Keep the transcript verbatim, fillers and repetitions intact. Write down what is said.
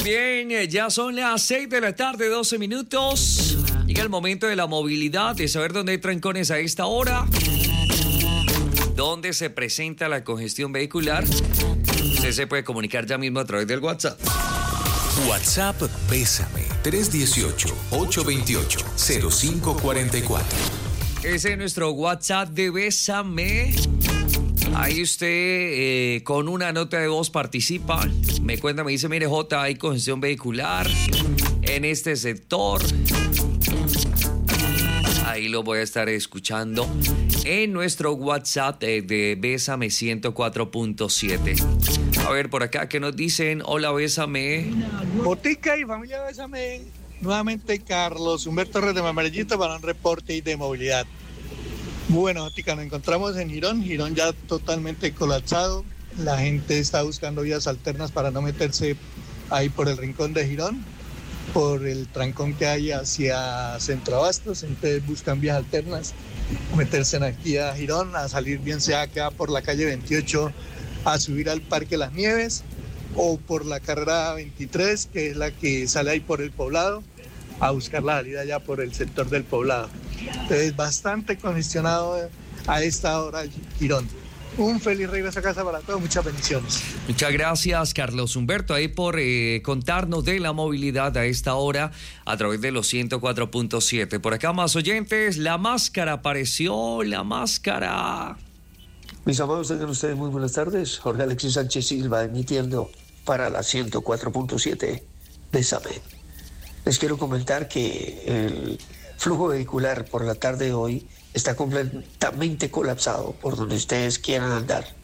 Muy bien, eh, ya son las seis de la tarde, doce minutos. Llega el momento de la movilidad, de saber dónde hay trancones a esta hora, dónde se presenta la congestión vehicular. Usted se puede comunicar ya mismo a través del WhatsApp. WhatsApp Bésame tres uno ocho, ocho dos ocho, cero cinco cuatro cuatro. Ese es nuestro WhatsApp de Bésame. Ahí usted eh, con una nota de voz participa. Me cuenta, me dice, mire Jota, hay congestión vehicular en este sector. Ahí lo voy a estar escuchando en nuestro WhatsApp eh, de Bésame ciento cuatro punto siete. A ver, por acá, ¿qué nos dicen? Hola, Bésame. Botica y familia Bésame. Nuevamente Carlos Humberto Torres de Mamarillito para un reporte de movilidad. Bueno, Botica, nos encontramos en Girón. Girón ya totalmente colapsado. La gente está buscando vías alternas para no meterse ahí por el rincón de Girón, por el trancón que hay hacia Centroabastos. Entonces buscan vías alternas, meterse aquí a Girón, a salir bien sea acá por la calle veintiocho a subir al Parque Las Nieves, o por la carrera veintitrés, que es la que sale ahí por el Poblado, a buscar la salida ya por el sector del Poblado. Entonces bastante congestionado a esta hora Girón. Un feliz regreso a casa para todos, muchas bendiciones. Muchas gracias, Carlos Humberto, ahí por eh, contarnos de la movilidad a esta hora a través de los ciento cuatro punto siete. Por acá más oyentes, la máscara apareció, la máscara. Mis amados, tengan ustedes muy buenas tardes. Jorge Alexis Sánchez Silva emitiendo para la ciento cuatro punto siete. Bésame. Les quiero comentar que el flujo vehicular por la tarde de hoy está completamente colapsado por donde ustedes quieran andar.